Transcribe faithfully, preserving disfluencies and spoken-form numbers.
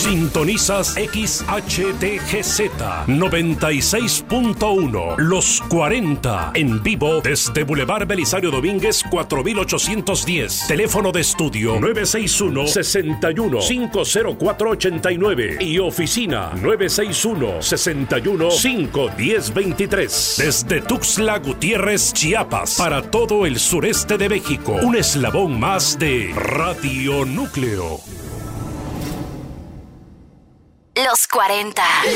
Sintonizas X H T G Z noventa y seis punto uno, Los cuarenta, en vivo desde Boulevard Belisario Domínguez cuatro mil ochocientos diez. Teléfono de estudio nueve seis uno, seis uno, cinco cero cuatro, ocho nueve y oficina nueve seis uno, seis uno, cinco uno cero, dos tres. Desde Tuxtla Gutiérrez, Chiapas, para todo el sureste de México, un eslabón más de Radio Núcleo. Los cuarenta.